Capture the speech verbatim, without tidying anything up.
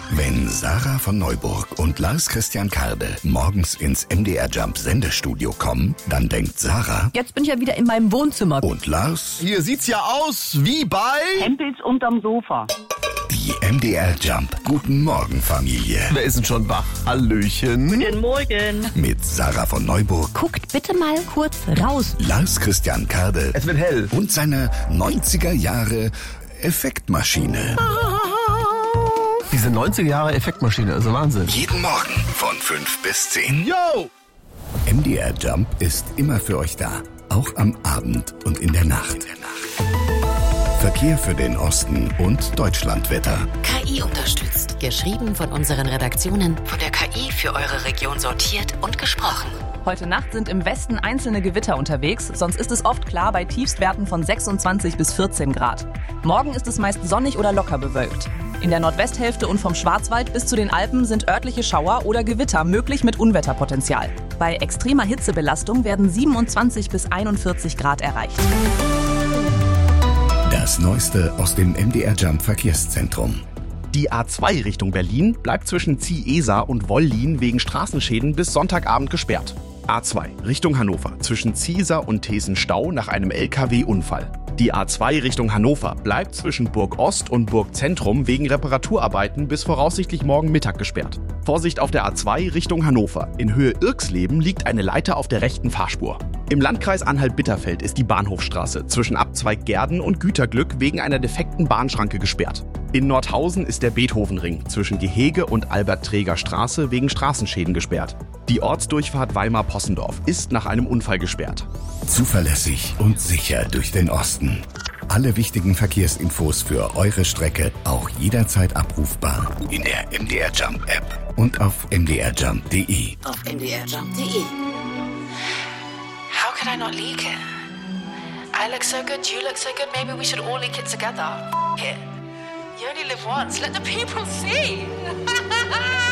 Wenn Sarah von Neuburg und Lars Christian Karde morgens ins M D R Jump Sendestudio kommen, dann denkt Sarah: Jetzt bin ich ja wieder in meinem Wohnzimmer. Und Lars: Hier sieht's ja aus wie bei Hempels unterm Sofa. Die M D R Jump Guten Morgen Familie. Wer ist denn schon wach? Hallöchen. Guten Morgen. Mit Sarah von Neuburg, Guckt bitte mal kurz raus. Lars Christian Karde Es wird hell. und seine neunziger Jahre Effektmaschine. Diese neunziger Jahre Effektmaschine, also Wahnsinn. Jeden Morgen von fünf bis zehn. Yo! M D R Jump ist immer für euch da. Auch am Abend und in der Nacht. Verkehr für den Osten und Deutschlandwetter. K I unterstützt. Geschrieben von unseren Redaktionen, von der K I für eure Region sortiert und gesprochen. Heute Nacht sind im Westen einzelne Gewitter unterwegs, sonst ist es oft klar bei Tiefstwerten von sechsundzwanzig bis vierzehn Grad. Morgen ist es meist sonnig oder locker bewölkt. In der Nordwesthälfte und vom Schwarzwald bis zu den Alpen sind örtliche Schauer oder Gewitter möglich mit Unwetterpotenzial. Bei extremer Hitzebelastung werden siebenundzwanzig bis einundvierzig Grad erreicht. Das Neueste aus dem M D R Jump Verkehrszentrum. Die A zwei Richtung Berlin bleibt zwischen Zieh-Eser und Wollin wegen Straßenschäden bis Sonntagabend gesperrt. A zwei Richtung Hannover zwischen Zieser und Thesen-Stau nach einem L K W-Unfall. Die A zwei Richtung Hannover bleibt zwischen Burg Ost und Burg Zentrum wegen Reparaturarbeiten bis voraussichtlich morgen Mittag gesperrt. Vorsicht auf der A zwei Richtung Hannover. In Höhe Irksleben liegt eine Leiter auf der rechten Fahrspur. Im Landkreis Anhalt-Bitterfeld ist die Bahnhofstraße zwischen Abzweig Gerden und Güterglück wegen einer defekten Bahnschranke gesperrt. In Nordhausen ist der Beethovenring zwischen Gehege und Albert-Träger-Straße wegen Straßenschäden gesperrt. Die Ortsdurchfahrt Weimar-Possendorf ist nach einem Unfall gesperrt. Zuverlässig und sicher durch den Osten. Alle wichtigen Verkehrsinfos für eure Strecke auch jederzeit abrufbar in der M D R Jump App und auf m d r jump punkt d e. Auf m d r jump punkt d e. How could I not leak it? I look so good, you look so good, maybe we should all leak it together. F it. You only live once, let the people see.